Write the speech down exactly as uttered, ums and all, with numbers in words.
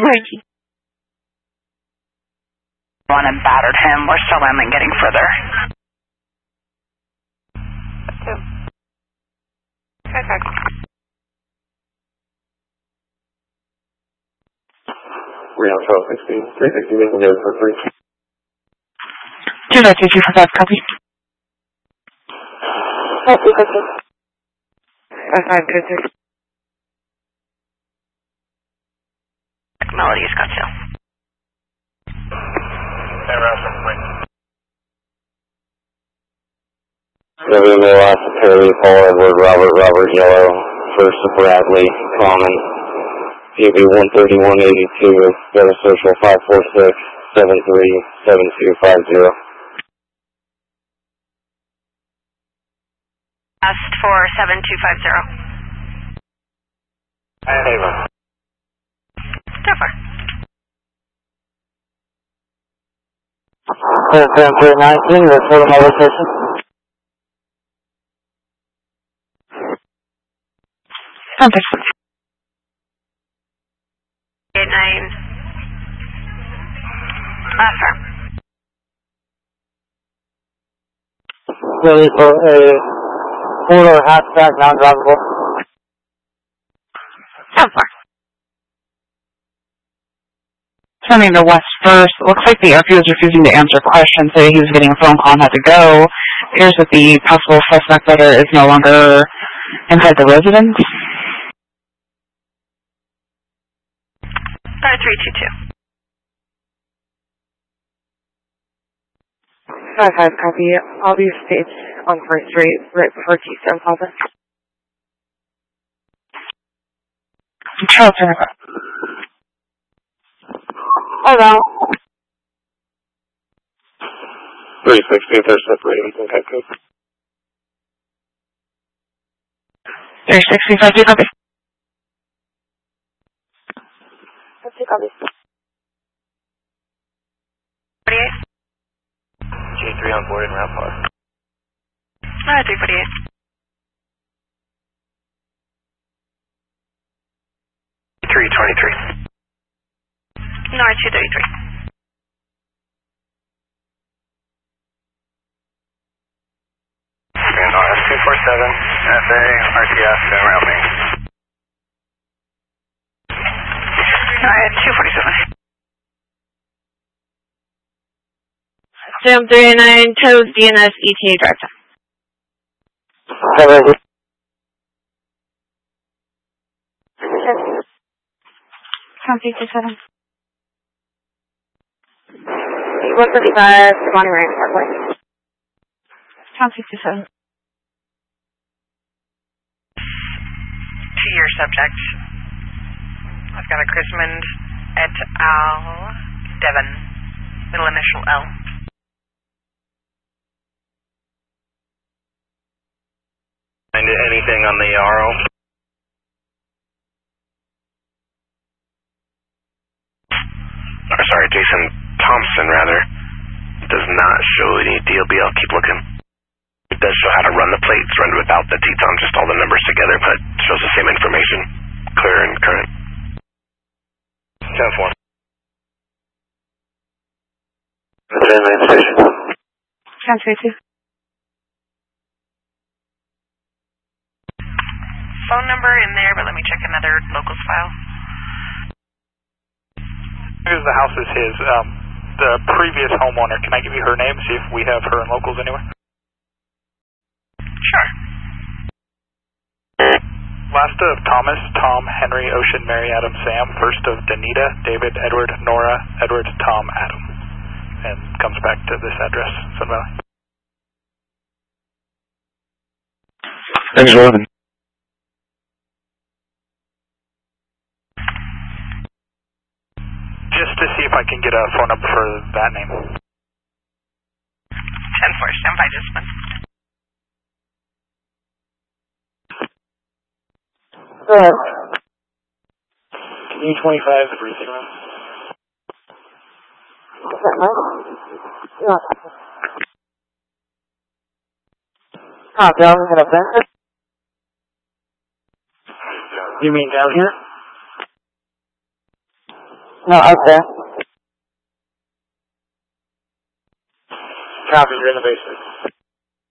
Mikey. One and battered him. We're still landing, getting further. Two. Perfect. We're on twelve sixteen. three sixty, making go for three. Two nine two two for five, copy. Oh, two fifty. Five five two two. Melody, Scottsdale. Seven May last Perry, Paul Edward, Robert, Robert Yellow, first of Bradley, Common, P B one thirty-one eighty-two, got a social five four six seven three seven two five zero. Asked for seven two five zero. Haven. So far. seven three nineteen, that's for the location. Okay. Eight nine. Uh, sir. Ready for a four-door hatchback, non-drivable. So far. Turning to West first, it looks like the airfield is refusing to answer questions, saying he was getting a phone call and had to go. It appears that the possible suspect letter is no longer inside the residence. Sorry, three two two. Five five copy. I'll be staged on First Street right before Keystone Plaza. Charles, turn it. Hello. three sixty, they're separating from Petco. three sixty-five, do copy. Two copies. forty-eight. G three on board and route five. Uh, three forty-eight. three twenty-three. No, two thirty-three. And R S two four seven, F A, R T S, and route main. Alright, two forty-seven. Sam three nine, Toad, D N S, E T A drive time. Seven. Tom fifty-seven. one thirty-five, Bonnie Rand Parkway. Tom fifty-seven. To your subject. I've got a Chrismond et al. Devon. Middle initial L. And anything on the R O? Or sorry, Jason Thompson, rather, does not show any D L B. I'll keep looking. It does show how to run the plates, run without the Teton, just all the numbers together, but it shows the same information, clear and current. ten four. Main station. ten two. Phone number in there, but let me check another locals file. Because the house is his, um, the previous homeowner, can I give you her name, see if we have her in locals anywhere? Sure. Last of Thomas, Tom, Henry, Ocean, Mary, Adam, Sam. First of Danita, David, Edward, Nora, Edward, Tom, Adam. And comes back to this address, Sun Valley. Thanks, Robin. Just to see if I can get a phone number for that name. ten four, stand by just one. Go ahead. E twenty-five, the briefing room. Is that right? No. Oh, down in the bench? You mean down here? No, out there. Copy, you're in the basement.